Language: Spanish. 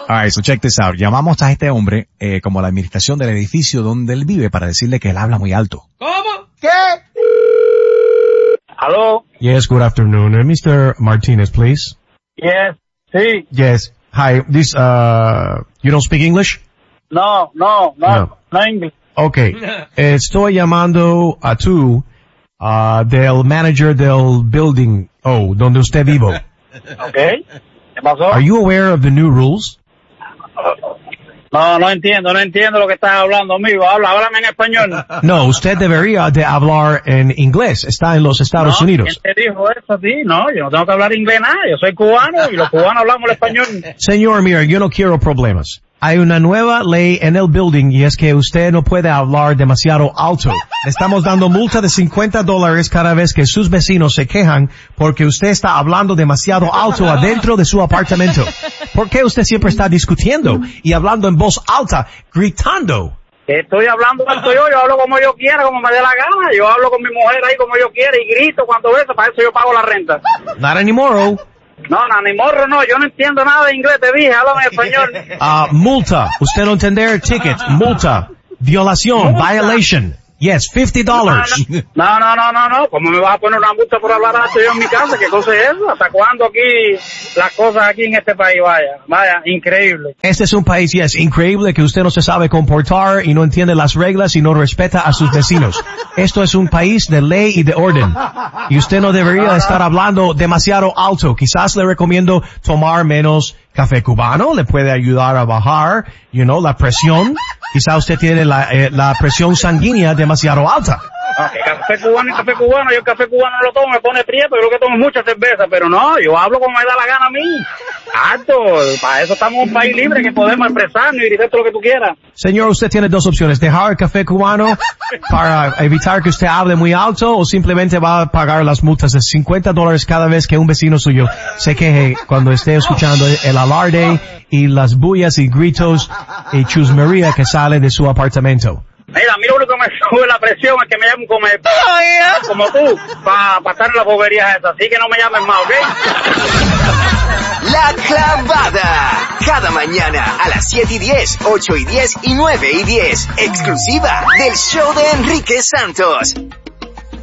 Alright, so check this out. Llamamos a este hombre, como la administración del edificio donde él vive para decirle que él habla muy alto. ¿Cómo? ¿Qué? Hello? Yes, good afternoon. Mr. Martinez, please. Yes. Sí. Yes. Hi, this, you don't speak English? No English. Okay. Estoy llamando a tú, del manager del building, donde usted vive. Okay. ¿Qué pasó? Are you aware of the new rules? No entiendo lo que estás hablando, amigo. Háblame en español. No, usted debería de hablar en inglés. Está en los Estados Unidos. ¿Quién te dijo eso a ti? No, yo no tengo que hablar inglés nada. Yo soy cubano y los cubanos hablamos el español. Señor, mira, yo no quiero problemas. Hay una nueva ley en el building y es que usted no puede hablar demasiado alto. Le estamos dando multa de $50 cada vez que sus vecinos se quejan porque usted está hablando demasiado alto adentro de su apartamento. ¿Por qué usted siempre está discutiendo y hablando en voz alta, gritando? Estoy hablando alto yo hablo como yo quiera, como me dé la gana. Yo hablo con mi mujer ahí como yo quiera y grito cuando eso, para eso yo pago la renta. Not anymore. No, ni morro no, yo no entiendo nada de inglés, te dije, háblame en español. Multa, usted no entender, ticket, multa, violación, violation. Yes, $50. No, ¿cómo me vas a poner una multa por hablar alto yo en mi casa? ¿Qué cosa es eso? ¿Hasta cuándo aquí, las cosas aquí en este país? Vaya, increíble. Este es un país, increíble que usted no se sabe comportar y no entiende las reglas y no respeta a sus vecinos. Esto es un país de ley y de orden. Y usted no debería estar hablando demasiado alto. Quizás le recomiendo tomar menos café cubano, le puede ayudar a bajar, la presión. Quizá usted tiene la presión sanguínea demasiado alta. Café cubano, yo el café cubano no lo tomo, me pone prieto, yo creo que tomo mucha cerveza, pero no, yo hablo como me da la gana a mí. Alto, para eso estamos en un país libre que podemos expresarnos y gritar todo lo que tú quieras. Señor, usted tiene dos opciones, dejar el café cubano para evitar que usted hable muy alto o simplemente va a pagar las multas de $50 cada vez que un vecino suyo se queje cuando esté escuchando el alarde y las bullas y gritos y chusmería que sale de su apartamento. Mira, lo que me sube la presión es que me llamen como tú, para estar en las boberías esas, así que no me llamen más, ¿ok? La Clavada, cada mañana a las 7:10, 8:10 y 9:10, exclusiva del show de Enrique Santos.